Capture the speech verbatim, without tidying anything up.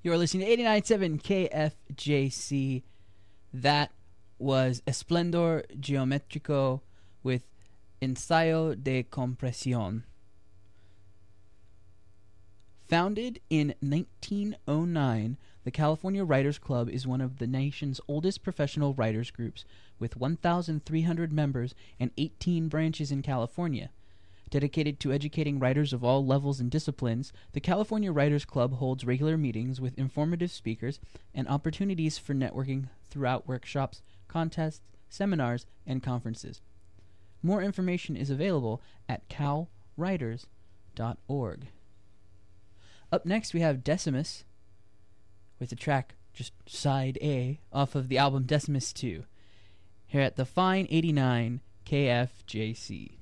You're listening to eighty-nine point seven K F J C. That was Esplendor Geométrico with Ensayo de Compresión. Founded in nineteen oh nine, the California Writers Club is one of the nation's oldest professional writers groups, with one thousand three hundred members and eighteen branches in California. Dedicated to educating writers of all levels and disciplines, the California Writers Club holds regular meetings with informative speakers and opportunities for networking throughout workshops, contests, seminars, and conferences. More information is available at cal writers dot org. Up next, we have Decimus with the track just Side A off of the album Decimus two, here at the Fine eighty-nine K F J C.